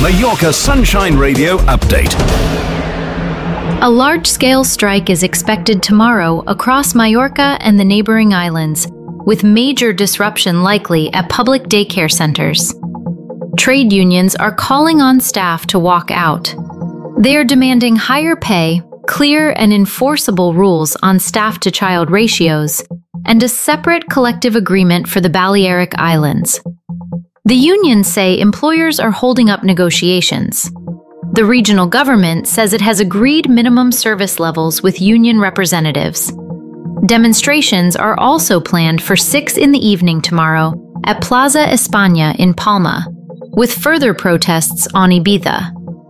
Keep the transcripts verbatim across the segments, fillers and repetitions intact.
Mallorca Sunshine Radio update. A large-scale strike is expected tomorrow across Mallorca and the neighboring islands, with major disruption likely at public daycare centers. Trade unions are calling on staff to walk out. They are demanding higher pay, clear and enforceable rules on staff-to-child ratios, and a separate collective agreement for the Balearic Islands. The unions say employers are holding up negotiations. The regional government says it has agreed minimum service levels with union representatives. Demonstrations are also planned for six in the evening tomorrow at Plaza España in Palma, with further protests on Ibiza.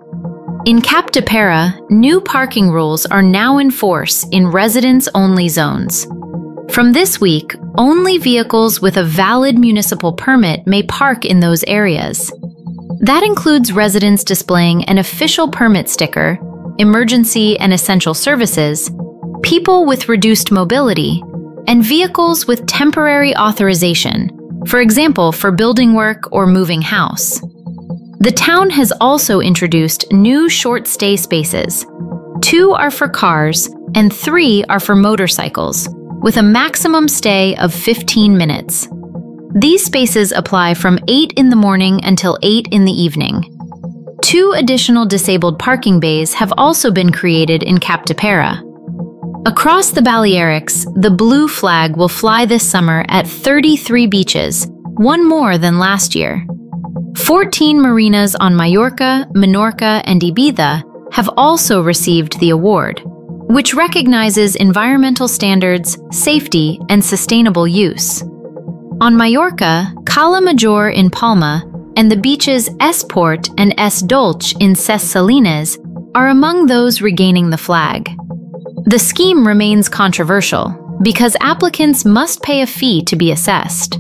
In Capdepera, new parking rules are now in force in residents-only zones. From this week, only vehicles with a valid municipal permit may park in those areas. That includes residents displaying an official permit sticker, emergency and essential services, people with reduced mobility, and vehicles with temporary authorization, for example, for building work or moving house. The town has also introduced new short stay spaces. Two are for cars and three are for motorcycles, with a maximum stay of fifteen minutes. These spaces apply from eight in the morning until eight in the evening. Two additional disabled parking bays have also been created in Capdepera. Across the Balearics, the blue flag will fly this summer at thirty-three beaches, one more than last year. fourteen marinas on Mallorca, Menorca, and Ibiza have also received the award, which recognizes environmental standards, safety, and sustainable use. On Mallorca, Cala Major in Palma and the beaches Es Port and Es Dolce in Ses Salines are among those regaining the flag. The scheme remains controversial because applicants must pay a fee to be assessed.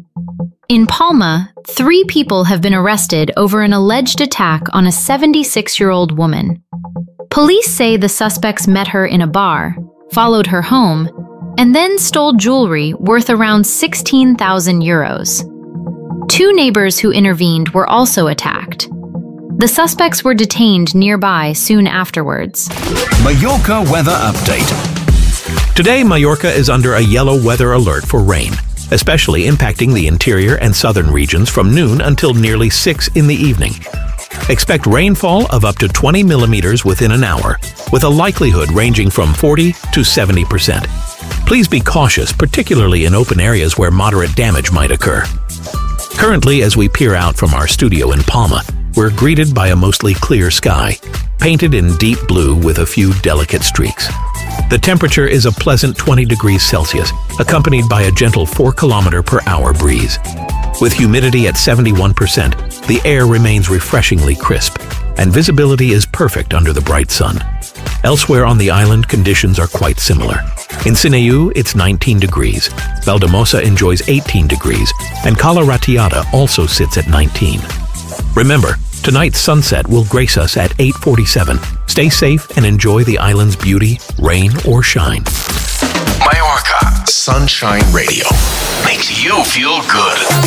In Palma, three people have been arrested over an alleged attack on a seventy-six-year-old woman. Police say the suspects met her in a bar, followed her home, and then stole jewelry worth around sixteen thousand euros. Two neighbors who intervened were also attacked. The suspects were detained nearby soon afterwards. Mallorca weather update. Today, Mallorca is under a yellow weather alert for rain, especially impacting the interior and southern regions from noon until nearly six in the evening. Expect rainfall of up to twenty millimeters within an hour, with a likelihood ranging from forty to seventy percent. Please be cautious, particularly in open areas where moderate damage might occur. Currently, as we peer out from our studio in Palma, we're greeted by a mostly clear sky, painted in deep blue with a few delicate streaks. The temperature is a pleasant twenty degrees Celsius, accompanied by a gentle four kilometer per hour breeze. With humidity at seventy-one percent, the air remains refreshingly crisp, and visibility is perfect under the bright sun. Elsewhere on the island, conditions are quite similar. In Sineu, it's nineteen degrees, Valdemosa enjoys eighteen degrees, and Cala Ratllada also sits at nineteen. Remember, tonight's sunset will grace us at eight forty-seven. Stay safe and enjoy the island's beauty, rain or shine. Mallorca Sunshine Radio makes you feel good.